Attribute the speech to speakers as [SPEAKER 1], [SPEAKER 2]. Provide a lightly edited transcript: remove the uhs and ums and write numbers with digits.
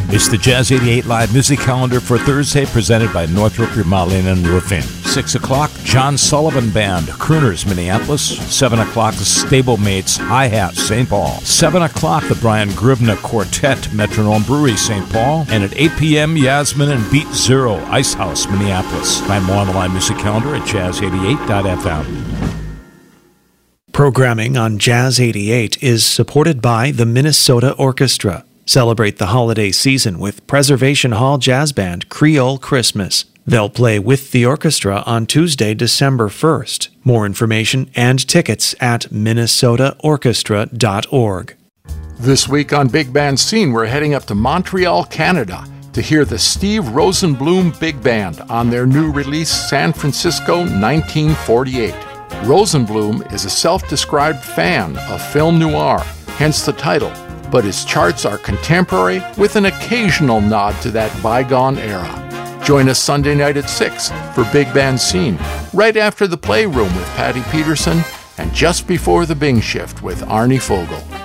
[SPEAKER 1] It's the Jazz 88 Live Music Calendar for Thursday, presented by Northrop Remodeling and Roofing. 6 o'clock, John Sullivan Band, Crooners, Minneapolis. 7 o'clock, the Stablemates, Hi-Hat, St. Paul. 7 o'clock, the Brian Grivna Quartet, Metronome Brewery, St. Paul. And at 8 p.m., Yasmin and Beat Zero, Ice House, Minneapolis. Find more on the Live Music Calendar at jazz88.fm.
[SPEAKER 2] Programming on Jazz 88 is supported by the Minnesota Orchestra. Celebrate the holiday season with Preservation Hall Jazz Band Creole Christmas. They'll play with the orchestra on Tuesday, December 1st. More information and tickets at minnesotaorchestra.org.
[SPEAKER 3] This week on Big Band Scene, we're heading up to Montreal, Canada, to hear the Steve Rosenblum Big Band on their new release, San Francisco 1948. Rosenblum is a self-described fan of film noir, hence the title, but his charts are contemporary with an occasional nod to that bygone era. Join us Sunday night at 6 for Big Band Scene, right after the Playroom with Patty Peterson and just before the Bing Shift with Arnie Fogel.